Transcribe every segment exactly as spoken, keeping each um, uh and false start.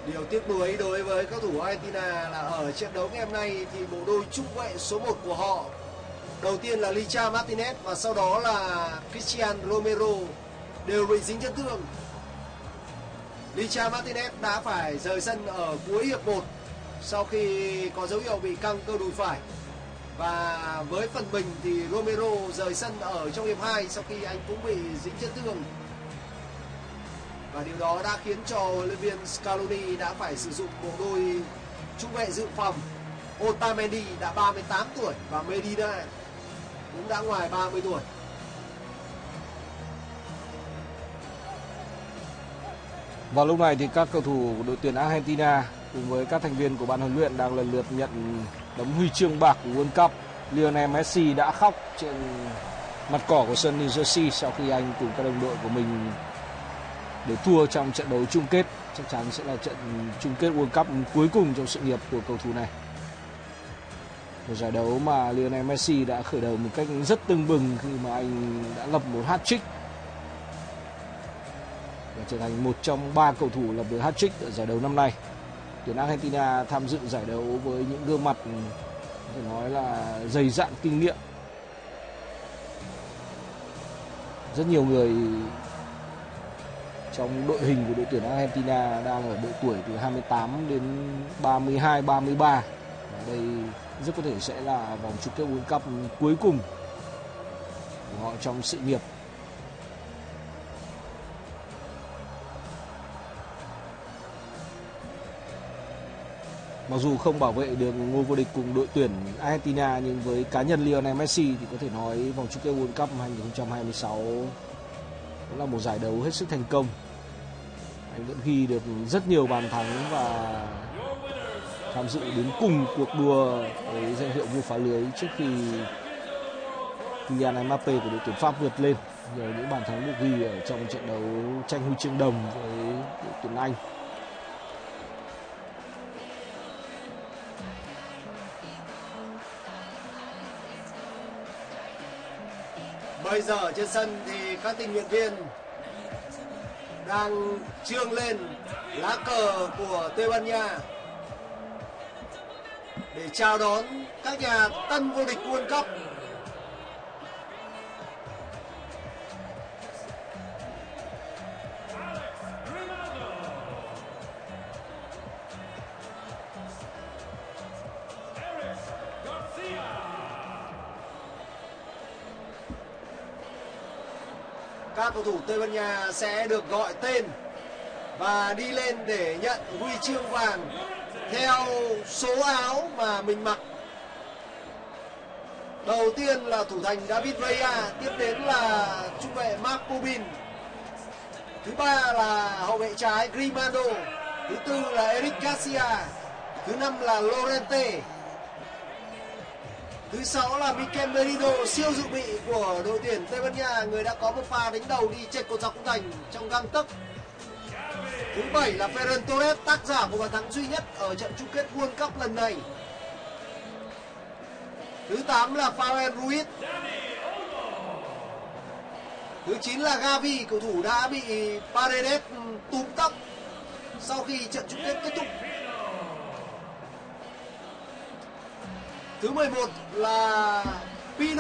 Điều tiếc nuối đối với cầu thủ Argentina là ở trận đấu ngày hôm nay thì bộ đôi trung vệ số một của họ, đầu tiên là Licha Martinez và sau đó là Cristian Romero đều bị dính chấn thương. Licha Martinez đã phải rời sân ở cuối hiệp một sau khi có dấu hiệu bị căng cơ đùi phải. Và với phần mình thì Romero rời sân ở trong hiệp hai sau khi anh cũng bị dính chấn thương. Và điều đó đã khiến cho huấn luyện viên Scaloni đã phải sử dụng bộ đôi trung vệ dự phòng. Otamendi đã ba mươi tám tuổi và Medina cũng đã ngoài ba mươi tuổi. Vào lúc này thì các cầu thủ của đội tuyển Argentina cùng với các thành viên của ban huấn luyện đang lần lượt nhận tấm huy chương bạc của World Cup. Lionel Messi đã khóc trên mặt cỏ của sân New Jersey sau khi anh cùng các đồng đội của mình để thua trong trận đấu chung kết. Chắc chắn sẽ là trận chung kết World Cup cuối cùng trong sự nghiệp của cầu thủ này. Một giải đấu mà Lionel Messi đã khởi đầu một cách rất tưng bừng khi mà anh đã lập một hat-trick và trở thành một trong ba cầu thủ lập được hat-trick ở giải đấu năm nay. Tuyển Argentina tham dự giải đấu với những gương mặt có thể nói là dày dặn kinh nghiệm. Rất nhiều người trong đội hình của đội tuyển Argentina đang ở độ tuổi từ hai mươi tám đến ba mươi hai, ba mươi ba. Và đây rất có thể sẽ là vòng chung kết World Cup cuối cùng của họ trong sự nghiệp. Mặc dù không bảo vệ được ngôi vô địch cùng đội tuyển Argentina, nhưng với cá nhân Lionel Messi thì có thể nói vòng chung kết World Cup hai không hai sáu cũng là một giải đấu hết sức thành công. Anh vẫn ghi được rất nhiều bàn thắng và tham dự đến cùng cuộc đua với danh hiệu vua phá lưới trước khi Kylian Mbappe của đội tuyển Pháp vượt lên. Nhờ những bàn thắng được ghi ở trong trận đấu tranh huy chương đồng với đội tuyển Anh. Bây giờ trên sân thì các tình nguyện viên đang trương lên lá cờ của Tây Ban Nha để chào đón các nhà tân vô địch World Cup. Các cầu thủ Tây Ban Nha sẽ được gọi tên và đi lên để nhận huy chương vàng theo số áo mà mình mặc. Đầu tiên là thủ thành David Villa, tiếp đến là trung vệ Marc Bobin, thứ ba là hậu vệ trái Grimaldo, thứ tư là Eric Garcia, thứ năm là Llorente, thứ sáu là Mikel Merino, siêu dự bị của đội tuyển Tây Ban Nha, người đã có một pha đánh đầu đi chệch cột dọc khung thành trong gang tấc. Thứ bảy là Ferran Torres, tác giả của bàn thắng duy nhất ở trận chung kết World Cup lần này. Thứ tám là Fabian Ruiz. Thứ chín là Gavi, cầu thủ đã bị Paredes túm tóc sau khi trận chung kết kết thúc. Thứ mười một là Pino.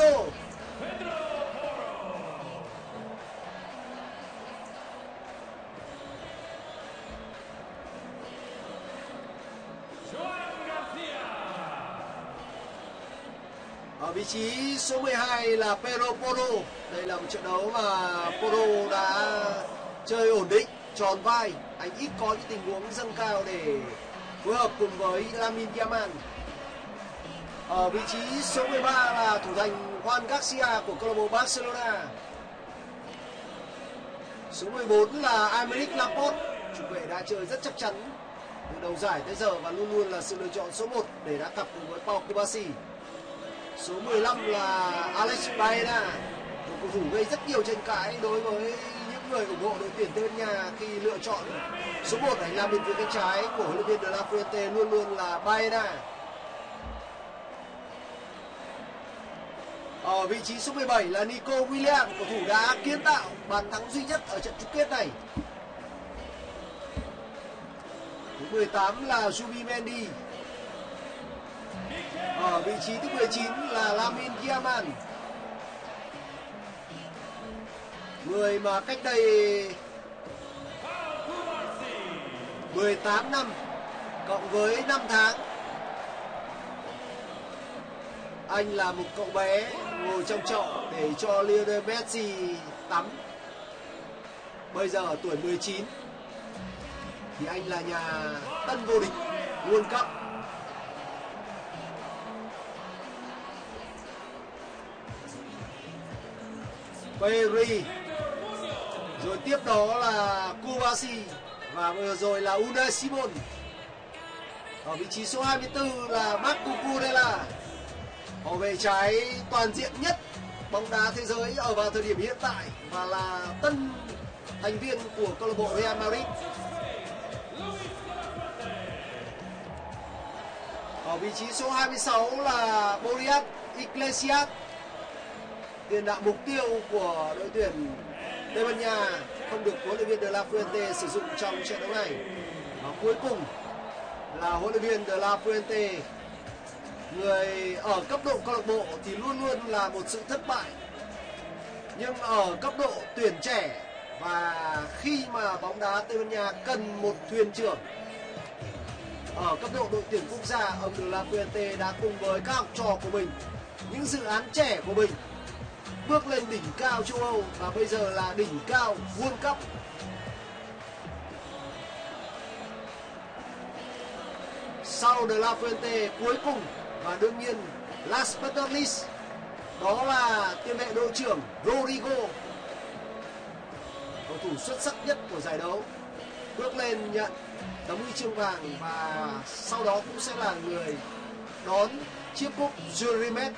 Ở vị trí số mười hai là Pedro Porro. Đây là một trận đấu mà Porro đã chơi ổn định, tròn vai. Anh ít có những tình huống dâng cao để phối hợp cùng với Lamine Yamal. Ở vị trí số mười ba là thủ thành Juan Garcia của câu lạc bộ Barcelona. Số mười bốn là Aymeric Laporte, trung vệ đã chơi rất chắc chắn từ đầu giải tới giờ và luôn luôn là sự lựa chọn số một để đá cặp cùng với Pau Cubarsí. Số mười lăm là Alex Baena, một cầu thủ gây rất nhiều tranh cãi đối với những người ủng hộ đội tuyển Tây Ban Nha khi lựa chọn số một để làm bên phía cánh trái của huấn luyện viên De La Fuente luôn luôn là Baena. Ở vị trí số mười bảy là Nico Williams, cầu thủ đã kiến tạo bàn thắng duy nhất ở trận chung kết này. Thứ mười tám là Zubimendi. Ở vị trí thứ mười chín là Lamine Yamal, người mà cách đây mười tám năm cộng với năm tháng, anh là một cậu bé ngồi trong chậu để cho Lionel Messi tắm. Bây giờ ở tuổi mười chín thì anh là nhà tân vô địch World Cup. Pedri, rồi tiếp đó là Kovacic và vừa rồi là Unai Simon. Ở vị trí số hai mươi tư là Marco Cucurella, hậu vệ trái toàn diện nhất bóng đá thế giới ở vào thời điểm hiện tại và là tân thành viên của câu lạc bộ Real Madrid. Ở vị trí số hai mươi sáu là Borja Iglesias, tiền đạo mục tiêu của đội tuyển Tây Ban Nha, không được huấn luyện viên De La Fuente sử dụng trong trận đấu này. Và cuối cùng là huấn luyện viên De La Fuente, người ở cấp độ câu lạc bộ thì luôn luôn là một sự thất bại, nhưng ở cấp độ tuyển trẻ và khi mà bóng đá Tây Ban Nha cần một thuyền trưởng ở cấp độ đội tuyển quốc gia, ông De La Fuente đã cùng với các học trò của mình, những dự án trẻ của mình bước lên đỉnh cao châu Âu và bây giờ là đỉnh cao World Cup. Sau De La Fuente cuối cùng và đương nhiên last but not least, đó là tiền vệ đội trưởng Rodrigo, cầu thủ xuất sắc nhất của giải đấu, bước lên nhận tấm huy chương vàng và sau đó cũng sẽ là người đón chiếc cúp Jurimet.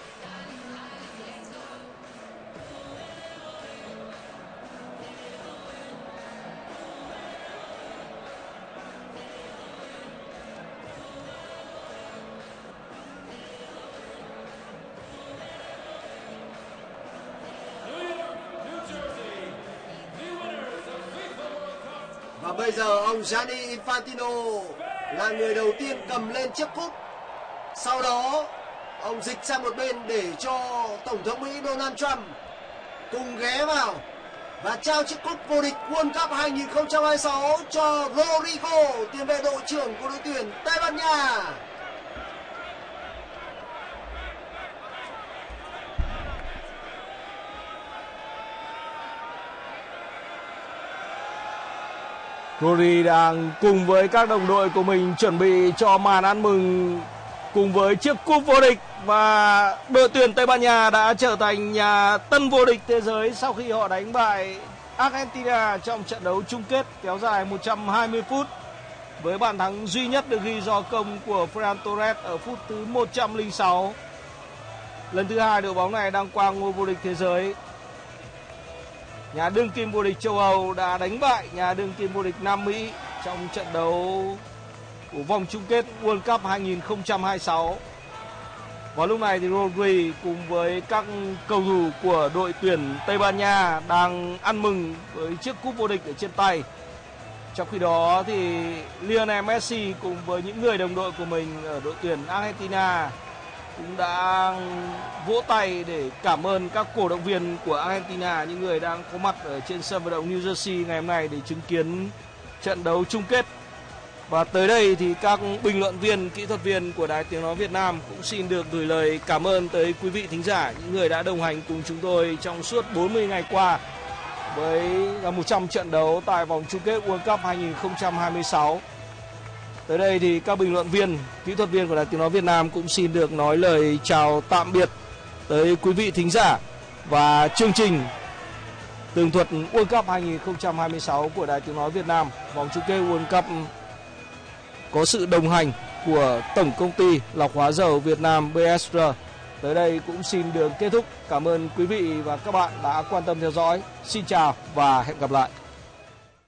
Và bây giờ ông Gianni Infantino là người đầu tiên cầm lên chiếc cúp. Sau đó ông dịch sang một bên để cho Tổng thống Mỹ Donald Trump cùng ghé vào và trao chiếc cúp vô địch World Cup hai không hai sáu cho Rodrigo, tiền vệ đội trưởng của đội tuyển Tây Ban Nha. Rodri đang cùng với các đồng đội của mình chuẩn bị cho màn ăn mừng cùng với chiếc cúp vô địch, và đội tuyển Tây Ban Nha đã trở thành nhà tân vô địch thế giới sau khi họ đánh bại Argentina trong trận đấu chung kết kéo dài một trăm hai mươi phút với bàn thắng duy nhất được ghi do công của Ferran Torres ở phút thứ một trăm lẻ sáu. Lần thứ hai đội bóng này đang qua ngôi vô địch thế giới. Nhà đương kim vô địch châu Âu đã đánh bại nhà đương kim vô địch Nam Mỹ trong trận đấu của vòng chung kết World Cup hai không hai sáu. Và lúc này thì Rodri cùng với các cầu thủ của đội tuyển Tây Ban Nha đang ăn mừng với chiếc cúp vô địch ở trên tay. Trong khi đó thì Lionel Messi cùng với những người đồng đội của mình ở đội tuyển Argentina cũng đã vỗ tay để cảm ơn các cổ động viên của Argentina, những người đang có mặt ở trên sân vận động New Jersey ngày hôm nay để chứng kiến trận đấu chung kết. Và tới đây thì các bình luận viên, kỹ thuật viên của Đài Tiếng Nói Việt Nam cũng xin được gửi lời cảm ơn tới quý vị thính giả, những người đã đồng hành cùng chúng tôi trong suốt bốn mươi ngày qua với một trăm trận đấu tại vòng chung kết World Cup hai không hai sáu. Tới đây thì các bình luận viên, kỹ thuật viên của Đài Tiếng Nói Việt Nam cũng xin được nói lời chào tạm biệt tới quý vị thính giả, và chương trình tường thuật World Cup hai không hai sáu của Đài Tiếng Nói Việt Nam vòng chung kết World Cup có sự đồng hành của Tổng công ty lọc hóa dầu Việt Nam bê ét rờ. Tới đây cũng xin được kết thúc. Cảm ơn quý vị và các bạn đã quan tâm theo dõi. Xin chào và hẹn gặp lại.